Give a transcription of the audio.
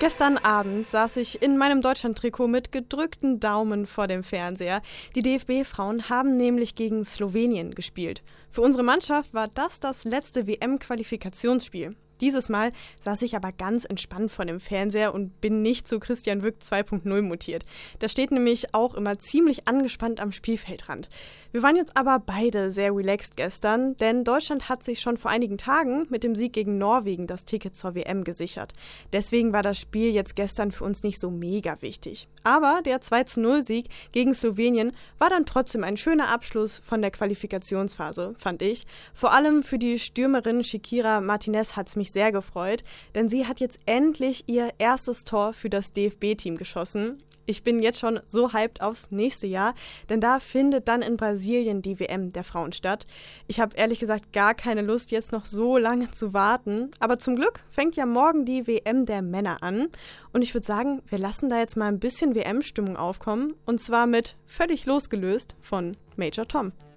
Gestern Abend saß ich in meinem Deutschland-Trikot mit gedrückten Daumen vor dem Fernseher. Die DFB-Frauen haben nämlich gegen Slowenien gespielt. Für unsere Mannschaft war das letzte WM-Qualifikationsspiel. Dieses Mal saß ich aber ganz entspannt vor dem Fernseher und bin nicht zu Christian Wück 2.0 mutiert. Der steht nämlich auch immer ziemlich angespannt am Spielfeldrand. Wir waren jetzt aber beide sehr relaxed gestern, denn Deutschland hat sich schon vor einigen Tagen mit dem Sieg gegen Norwegen das Ticket zur WM gesichert. Deswegen war das Spiel jetzt gestern für uns nicht so mega wichtig. Aber der 2:0-Sieg gegen Slowenien war dann trotzdem ein schöner Abschluss von der Qualifikationsphase, fand ich. Vor allem für die Stürmerin Shakira Martinez hat es mich sehr gefreut, denn sie hat jetzt endlich ihr erstes Tor für das DFB-Team geschossen. Ich bin jetzt schon so hyped aufs nächste Jahr, denn da findet dann in Brasilien die WM der Frauen statt. Ich habe ehrlich gesagt gar keine Lust, jetzt noch so lange zu warten. Aber zum Glück fängt ja morgen die WM der Männer an. Und ich würde sagen, wir lassen da jetzt mal ein bisschen WM-Stimmung aufkommen. Und zwar mit Völlig losgelöst von Major Tom.